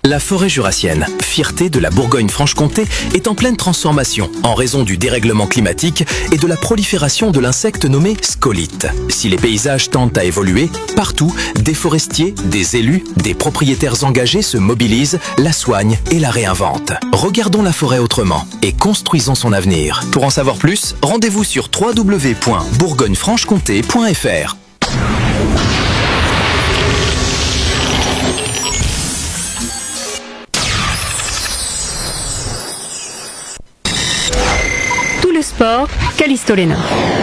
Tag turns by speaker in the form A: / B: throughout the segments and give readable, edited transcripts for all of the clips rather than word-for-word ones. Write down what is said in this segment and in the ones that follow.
A: La forêt jurassienne, fierté de la Bourgogne-Franche-Comté, est en pleine transformation en raison du dérèglement climatique et de la prolifération de l'insecte nommé scolyte. Si les paysages tendent à évoluer, partout, des forestiers, des élus, des propriétaires engagés se mobilisent, la soignent et la réinventent. Regardons la forêt autrement et construisons son avenir. Pour en savoir plus, rendez-vous sur www.bourgognefranchecomté.fr.
B: Tout le sport, Callisto Lena.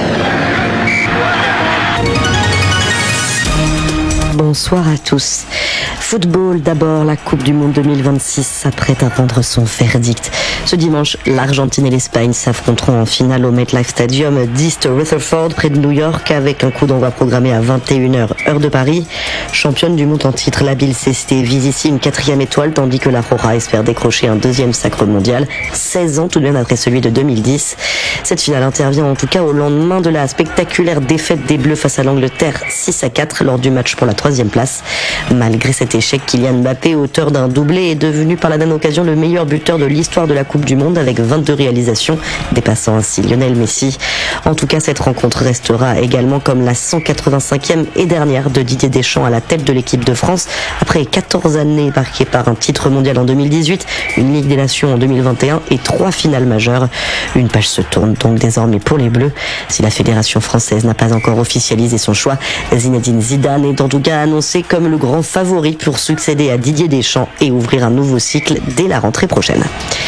C: Bonsoir à tous. Football d'abord, la Coupe du Monde 2026 s'apprête à rendre son verdict. Ce dimanche, l'Argentine et l'Espagne s'affronteront en finale au MetLife Stadium d'East Rutherford, près de New York, avec un coup d'envoi programmé à 21h, heure de Paris. Championne du monde en titre, la Bill Ceste vise ici une 4e étoile, tandis que la Roja espère décrocher un 2e sacre mondial, 16 ans tout de même après celui de 2010. Cette finale intervient en tout cas au lendemain de la spectaculaire défaite des Bleus face à l'Angleterre 6-4 lors du match pour la 3e place. Malgré cet échec, Kylian Mbappé, auteur d'un doublé, est devenu par la même occasion le meilleur buteur de l'histoire de la Coupe du Monde avec 22 réalisations, dépassant ainsi Lionel Messi. En tout cas, cette rencontre restera également comme la 185e et dernière de Didier Deschamps à la tête de l'équipe de France, après 14 années marquées par un titre mondial en 2018, une Ligue des Nations en 2021 et 3 finales majeures. Une page se tourne donc désormais pour les Bleus. Si la fédération française n'a pas encore officialisé son choix, Zinedine Zidane est en tout cas annoncé comme le grand favori pour succéder à Didier Deschamps et ouvrir un nouveau cycle dès la rentrée prochaine.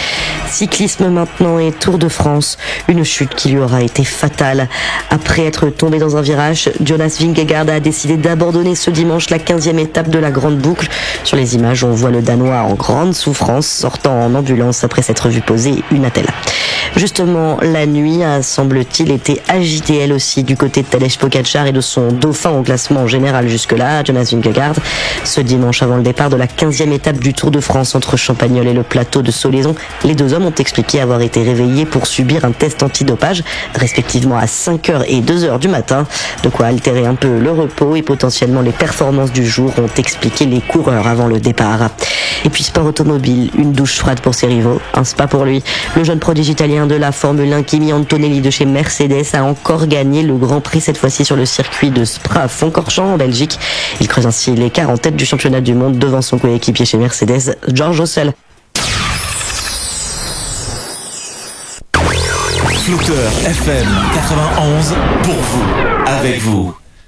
C: Cyclisme maintenant et Tour de France, une chute qui lui aura été fatale. Après être tombé dans un virage, Jonas Vingegaard a décidé d'abandonner ce dimanche la 15e étape de la Grande Boucle. Sur les images, on voit le Danois en grande souffrance sortant en ambulance après s'être vu poser une attelle. Justement, la nuit a, semble-t-il, été agitée elle aussi du côté de Tadej Pogačar et de son dauphin au classement général jusque-là, Jonas Vingegaard. Ce dimanche, avant le départ de la 15e étape du Tour de France entre Champagnole et le plateau de Solaison, les deux hommes ont expliqué avoir été réveillés pour subir un test antidopage, respectivement à 5h et 2h du matin, de quoi altérer un peu le repos et potentiellement les performances du jour, ont expliqué les coureurs avant le départ. Et puis sport automobile, une douche froide pour ses rivaux, un spa pour lui. Le jeune prodige italien de la Formule 1, Kimi Antonelli de chez Mercedes, a encore gagné le Grand Prix, cette fois-ci sur le circuit de Spa-Francorchamps en Belgique. Il creuse ainsi l'écart en tête du championnat du monde devant son coéquipier chez Mercedes, George Russell.
D: Flouteur FM 91 pour vous, avec vous.